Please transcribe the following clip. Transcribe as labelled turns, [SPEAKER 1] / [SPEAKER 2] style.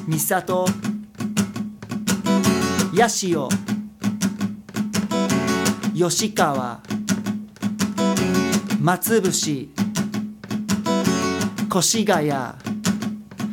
[SPEAKER 1] 三郷、八潮、吉川、松伏、越谷、